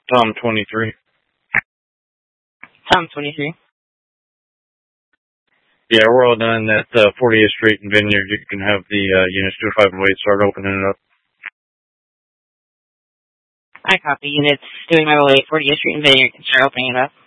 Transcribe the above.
Tom 23. Tom 23. Yeah, we're all done at 48th Street and Vineyard. You can have the units 258 start opening it up. I copy. Units 258, 48th Street and Vineyard can start opening it up.